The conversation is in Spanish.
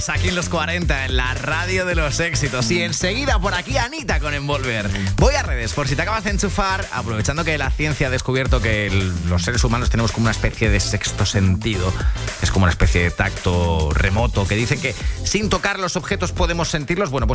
más aquí en los 40, en la radio de los éxitos. Y enseguida por aquí Anita con Envolver. Voy a redes, por si te acabas de enchufar, aprovechando que la ciencia ha descubierto que los seres humanos tenemos como una especie de sexto sentido. Es como una especie de tacto remoto, que dicen que sin tocar los objetos podemos sentirlos. Bueno, pues